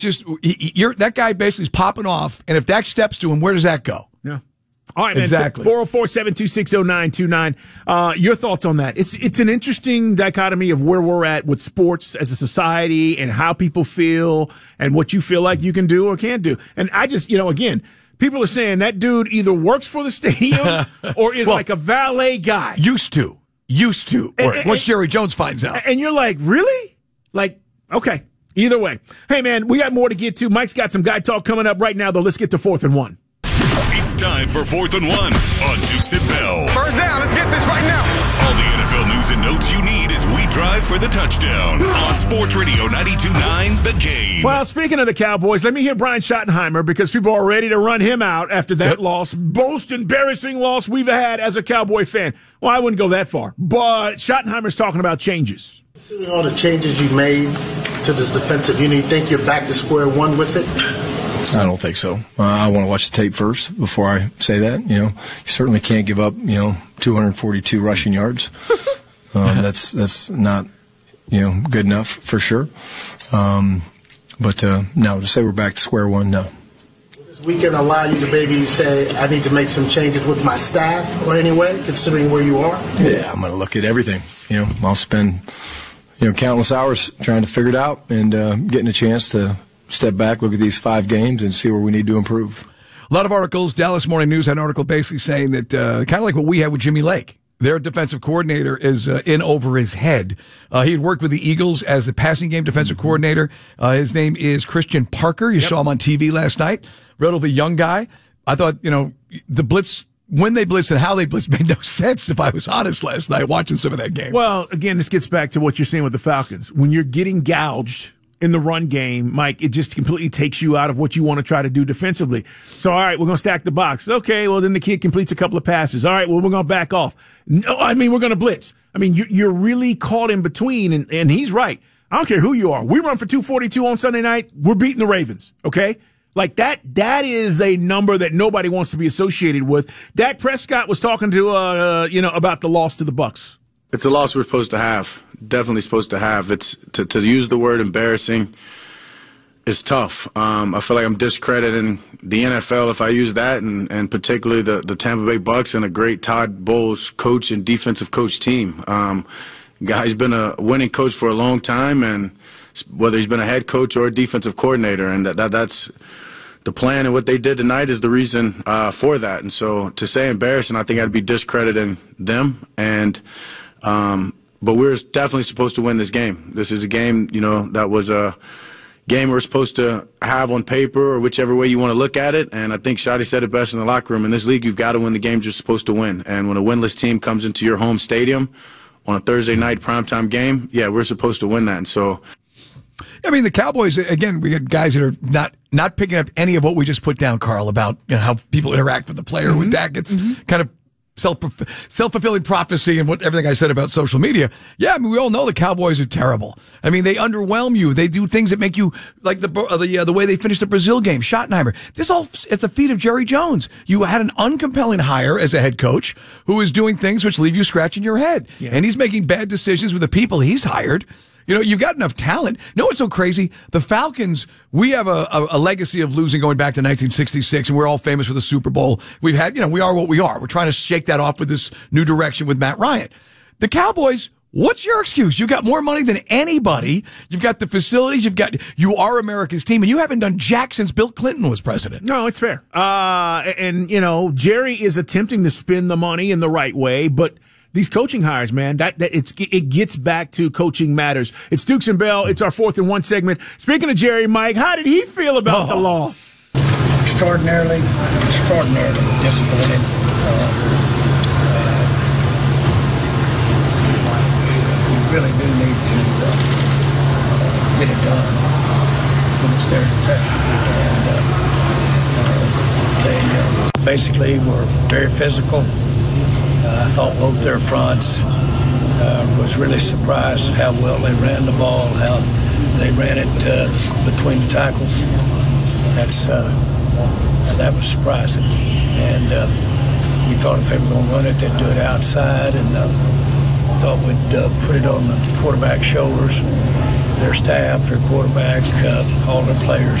that guy basically is popping off, and if Dak steps to him, where does that go? Yeah. All right, man. Exactly. 404-726-0929. Your thoughts on that? It's an interesting dichotomy of where we're at with sports as a society and how people feel and what you feel like you can do or can't do. And I just, again, people are saying that dude either works for the stadium or is like a valet guy. Used to. Once Jerry Jones finds out. And you're like, really? Like, okay. Either way. Hey, man, we got more to get to. Mike's got some guy talk coming up right now, though. Let's get to 4th and 1. It's time for 4th and 1 on Dukes and Bell. First down, let's get this right now. All the NFL news and notes you need as we drive for the touchdown on Sports Radio 92.9 The Game. Well, speaking of the Cowboys, let me hear Brian Schottenheimer because people are ready to run him out after that loss. Most embarrassing loss we've had as a Cowboy fan. Well, I wouldn't go that far, but Schottenheimer's talking about changes. Considering all the changes you made to this defensive unit, you think you're back to square one with it? I don't think so. I want to watch the tape first before I say that. You certainly can't give up, 242 rushing yards. That's not, good enough for sure. But no, to say we're back to square one, no. This weekend allow you to maybe say, I need to make some changes with my staff or anyway, considering where you are? Yeah, I'm going to look at everything. I'll spend, countless hours trying to figure it out and getting a chance to step back, look at these 5 games, and see where we need to improve. A lot of articles. Dallas Morning News had an article basically saying that kind of like what we had with Jimmy Lake. Their defensive coordinator is in over his head. He had worked with the Eagles as the passing game defensive coordinator. His name is Christian Parker. You saw him on TV last night. Relatively young guy. I thought, the blitz, when they blitzed and how they blitzed made no sense, if I was honest, last night watching some of that game. Well, again, this gets back to what you're saying with the Falcons. When you're getting gouged in the run game, Mike, it just completely takes you out of what you want to try to do defensively. So, all right, we're going to stack the box. Okay, well, then the kid completes a couple of passes. All right, well, we're going to back off. No, we're going to blitz. You're really caught in between, and he's right. I don't care who you are. We run for 242 on Sunday night. We're beating the Ravens, okay? Like that is a number that nobody wants to be associated with. Dak Prescott was talking to, about the loss to the Bucs. It's a loss we're supposed to have. Definitely supposed to have. It's to use the word embarrassing is tough. I feel like I'm discrediting the NFL if I use that, and particularly the Tampa Bay Bucs and a great Todd Bowles coach and defensive coach team. Guy's been a winning coach for a long time, and whether he's been a head coach or a defensive coordinator, and that's the plan, and what they did tonight is the reason for that. And so to say embarrassing, I think I'd be discrediting them. But we're definitely supposed to win this game. This is a game, that was a game we're supposed to have on paper or whichever way you want to look at it. And I think Shotty said it best in the locker room. In this league, you've got to win the games you're supposed to win. And when a winless team comes into your home stadium on a Thursday night primetime game, we're supposed to win that. And so, the Cowboys, again, we got guys that are not picking up any of what we just put down, Carl, about how people interact with the player with Dak. It's kind of self-fulfilling prophecy and everything I said about social media. Yeah, we all know the Cowboys are terrible. They underwhelm you. They do things that make you like the way they finished the Brazil game. Schottenheimer. This all at the feet of Jerry Jones. You had an uncompelling hire as a head coach who is doing things which leave you scratching your head, and he's making bad decisions with the people he's hired. You've got enough talent. What's so crazy? The Falcons, we have a legacy of losing going back to 1966, and we're all famous for the Super Bowl. We've had, we are what we are. We're trying to shake that off with this new direction with Matt Ryan. The Cowboys, what's your excuse? You've got more money than anybody. You've got the facilities. You are America's team, and you haven't done jack since Bill Clinton was president. No, it's fair. Jerry is attempting to spend the money in the right way, but these coaching hires, man, it gets back to coaching matters. It's Dukes and Bell. It's our 4th and 1 segment. Speaking of Jerry, Mike, how did he feel about the loss? Extraordinarily disappointed. We really do need to get it done when it's there to take. And they basically were very physical. I thought both their fronts was really surprised at how well they ran the ball, how they ran it between the tackles. That was surprising. And we thought if they were going to run it, they'd do it outside, and thought we'd put it on the quarterback's shoulders. their staff, their quarterback, all their players.